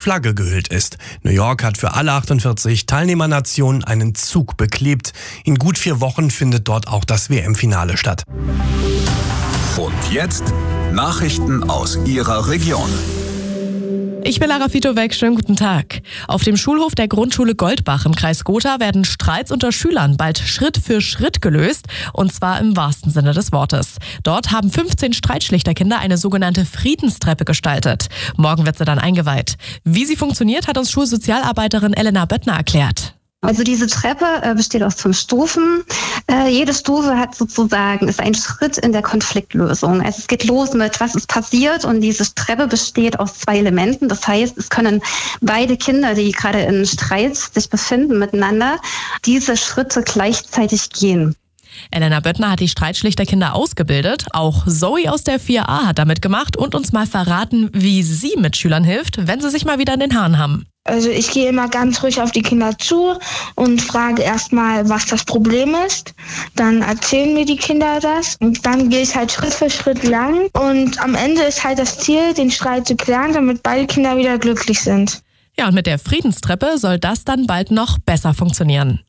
Flagge gehüllt ist. New York hat für alle 48 Teilnehmernationen einen Zug beklebt. In gut 4 Wochen findet dort auch das WM-Finale statt. Und jetzt Nachrichten aus Ihrer Region. Ich bin Lara Fitowek, schönen guten Tag. Auf dem Schulhof der Grundschule Goldbach im Kreis Gotha werden Streits unter Schülern bald Schritt für Schritt gelöst, und zwar im wahrsten Sinne des Wortes. Dort haben 15 Streitschlichterkinder eine sogenannte Friedenstreppe gestaltet. Morgen wird sie dann eingeweiht. Wie sie funktioniert, hat uns Schulsozialarbeiterin Elena Böttner erklärt. Also diese Treppe besteht aus 5 Stufen. Jede Stufe ist ein Schritt in der Konfliktlösung. Also es geht los mit, was ist passiert, und diese Treppe besteht aus 2 Elementen. Das heißt, es können beide Kinder, die gerade in Streit sich befinden miteinander, diese Schritte gleichzeitig gehen. Elena Böttner hat die Streitschlichterkinder ausgebildet. Auch Zoe aus der 4a hat damit gemacht und uns mal verraten, wie sie mit Schülern hilft, wenn sie sich mal wieder in den Haaren haben. Also ich gehe immer ganz ruhig auf die Kinder zu und frage erstmal, was das Problem ist. Dann erzählen mir die Kinder das und dann gehe ich halt Schritt für Schritt lang. Und am Ende ist halt das Ziel, den Streit zu klären, damit beide Kinder wieder glücklich sind. Ja, und mit der Friedenstreppe soll das dann bald noch besser funktionieren.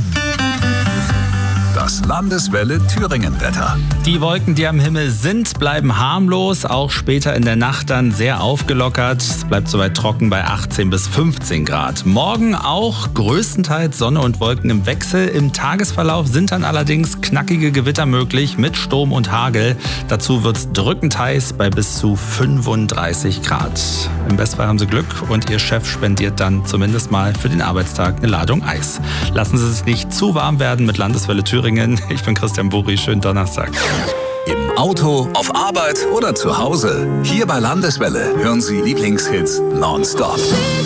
Das Landeswelle Thüringen-Wetter. Die Wolken, die am Himmel sind, bleiben harmlos, auch später in der Nacht dann sehr aufgelockert. Es bleibt soweit trocken bei 18 bis 15 Grad. Morgen auch größtenteils Sonne und Wolken im Wechsel. Im Tagesverlauf sind dann allerdings knackige Gewitter möglich mit Sturm und Hagel. Dazu wird es drückend heiß bei bis zu 35 Grad. Im Bestfall haben Sie Glück und Ihr Chef spendiert dann zumindest mal für den Arbeitstag eine Ladung Eis. Lassen Sie sich nicht zu warm werden mit Landeswelle Thüringen. Ich bin Christian Buri, schönen Donnerstag. Im Auto, auf Arbeit oder zu Hause. Hier bei Landeswelle hören Sie Lieblingshits nonstop.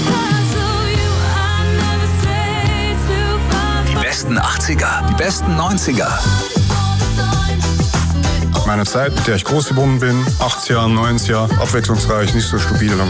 Die besten 80er, die besten 90er. Meine Zeit, mit der ich groß geworden bin, 80er, 90er, abwechslungsreich, nicht so stupide langweilig.